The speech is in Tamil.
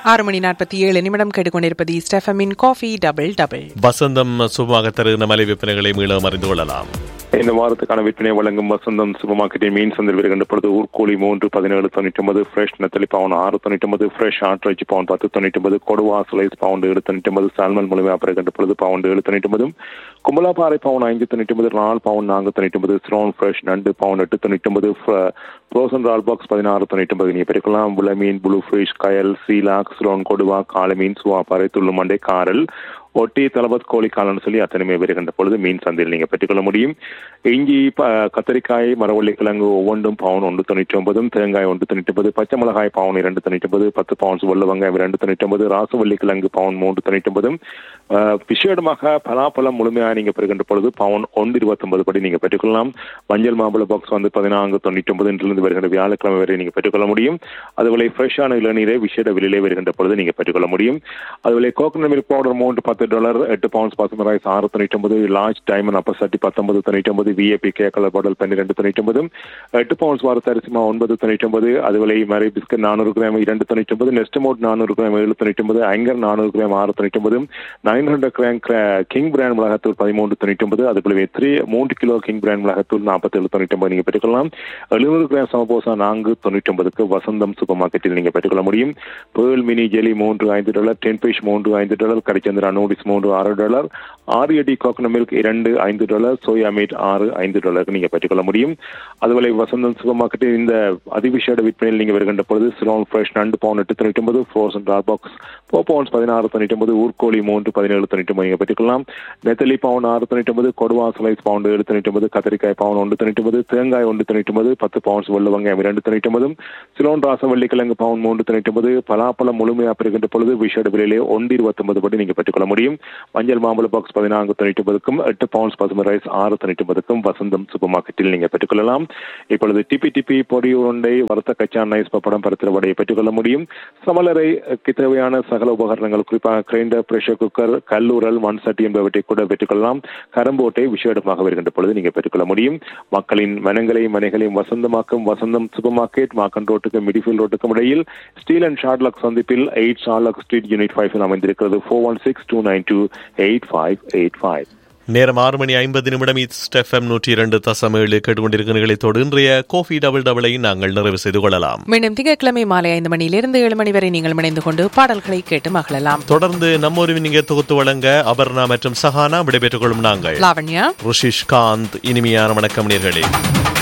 6:47 கேட்டுக்கொண்டிருப்பது ஸ்டெஃபமின் காஃபி டபுள் டபுள். வசந்தம் சுபமாக தருகிற மலை விற்பனைகளை மீளம் அறிந்து கொள்ளலாம். இந்த வாரத்துக்கான விற்பனை வழங்கும் வசந்தம் சூப்பர் மார்க்கெட்டின் மீன் சந்தையில் வருகின்ற பொழுது ஊர்கோழி 3.1799, ஃப்ரெஷ் நெத்தலி பவுன் 6.99, ஃப்ரெஷ் ஆட்ராய்ச்சி பவுன் 10.99, கொடுவா ஸ்லைஸ் பவுண்ட் 7.99, சால்மன் முழுமையாக வருகின்ற பொழுது பவுண்ட் 7.99, கும்பலாப்பாறை பவுன் 5.99, ரால் பவுன் 4.99, ஸ்ரோன் ஃப்ரெஷ் நண்டு பவுன் 8.99, ப்ரோசன் ரால் பாக்ஸ் 16.99. நீ பெருக்கலாம் விளை மீன், ப்ளூ ஃபிஷ், கயல், சீலாக், ஸ்ரோன், கொடுவா, காளை மீன், சுவாப்பாறை, துள்ளு மண்டை, காரல், ஒட்டி, தலபத், கோழிக்காலன்னு சொல்லி அத்தனையுமே வருகின்ற பொழுது மீன் சந்தையில் நீங்கள் பெற்றுக்கொள்ள முடியும். இஞ்சி, கத்தரிக்காய், மரவள்ளி கிழங்கு ஒவ்வொன்றும் பவுன் 1.99, தேங்காய் 1.99, பச்சை மிளகாய் பவுன் 2.99, 10 பவுன்ஸ் வெள்ளை வெங்காயம் 2.99, ராசவள்ளி கிழங்கு பவுன் 3.99. விசேடமாக பலாப்பழம் முழுமையாக நீங்கள் பெறுகின்ற பொழுது பவுன் 1.29 படி நீங்கள் பெற்றுக்கொள்ளலாம். மஞ்சள் மாம்பழ பாக்ஸ் 14.99 வருகின்ற வியாழக்கிழமை வரை நீங்கள் பெற்றுக்கொள்ள முடியும். அதுபோல ஃப்ரெஷ்ஷான இளநீரை விசேட விலையிலே வருகின்ற பொழுது நீங்கள் பெற்றுக்கொள்ள முடியும். அதுபோல coconut milk powder amount $10, 8 bounce basmati rice 6.99, large diamond Appar சட்டி 19.99, VAP K colour bottle 12.99, 8 bounce வாரத்து அரிசி மாவு 9.99, அதுபோல மரி biscuit 400 gram 2.99, நெஸ்டமோட் 400 gram 7.99, ஐங்கர் 400 gram 6.99, 900 gram king brand மிளகாத்தூள் 13.99, அதுபோல 3 கிலோ கிங் பிராண்ட் மிளகாத்தூள் 47.99 நீங்கள் பெற்றுக்கொள்ளலாம். 700 கிராம் சமபோசா 4.99 வசந்தம் சூப்பர் மார்க்கெட்டில் நீங்கள் பெற்றுக்கொள்ள முடியும். Pearl mini jelly $3.5, ten fish $3.5, கரிச்சந்திரா noodles $6, ஆரியடி coconut milk $2.5, soya meet $6.5 நீங்கள் பெற்றுக்கொள்ள முடியும். அதுபோல வசந்தம் சூப்பர் மார்க்கெட்டில் இந்த அதிவிசேட விற்பனையில் நீங்கள் வருகின்ற பொழுது சிலோன் ஃப்ரெஷ் நண்டு பவுன் 8.99, ஃப்ரோசன் ரால் பாக்ஸ் 4 பவுன்ஸ் 16.99, ஊர்கோழி 3.17.99 நீங்கள் பெற்றுக்கொள்ளலாம். நெத்தலி பவுன் 6.99, கொடுவா ஸ்லைஸ் பவுண்ட் 7.99, கத்திரிக்காய் பவுன் 1.99, தேங்காய் 1.99, 10 பவுன்ஸ் வெள்ளை வெங்காயம் 2.99, சிலோன் ராசவள்ளி கிழங்கு பவுன் 3.99, பலாப்பழம் முழுமையாக பெறுகின்ற பொழுது விசேட விலையிலே 1.29 படி நீங்கள் பெற்றுக்கொள்ள முடியும். மஞ்சள் மாம்பழ பாக்ஸ் 14.99, 8 பவுன்ஸ் பசுமை ரைஸ் 6.99 வசந்தம் சூப்பர் மார்க்கெட்டில் நீங்கள் பெற்றுக்கொள்ளலாம். இப்பொழுது டிபி பொடி உருண்டை, வறுத்த கச்சா நைஸ் பப்படம், பருத்திர வடையை பெற்றுக்கொள்ள முடியும். சமையலறைக்கு தேவையான சகல உபகரணங்கள், குறிப்பாக கிரைண்டர், பிரஷர் குக்கர், கல்லூரல், மண் சட்டி என்பவற்றை கூட பெற்றுக்கொள்ளலாம். கரம்போட்டை விசேடமாக வருகின்ற பொழுது நீங்கள் பெற்றுக்கொள்ள முடியும். மக்களின் மனைகளையும் வசந்தமாக்கும் வசந்தம் சூப்பர் மார்க்கெட் மாக்கன் ரோட்டுக்கும் மிடிஃபீல்ட் ரோட்டுக்கும் இடையில் ஸ்டீல் அண்ட் ஷார்ட்லாக் சந்திப்பில் 8 ஷார்ட்லாக் ஸ்ட்ரீட் யூனிட் 5 அமைந்திருக்கிறது. 4162928585. நேரம் 6:50 ஸ்டெஃபம் 102.7 கேட்டுக்கொண்டிருக்கிற நிகழ்ச்சியோடு இன்றைய காஃபி டபுள் டபுளை நாங்கள் நிறைவு செய்து கொள்ளலாம். மீண்டும் திங்கட்கிழமை மாலை 5 மணியிலிருந்து 7 மணி வரை நீங்கள் இணைந்து கொண்டு பாடல்களை கேட்டு மகிழலாம். தொடர்ந்து நம்மொரு நீங்க தொகுத்து வழங்க அபர்ணா மற்றும் சஹானா விடைபெற்றுக் கொள்ளும் நாங்கள் லாவண்யா, ருஷிஷ் காந்த். இனிமையான வணக்கம் நேயர்களே.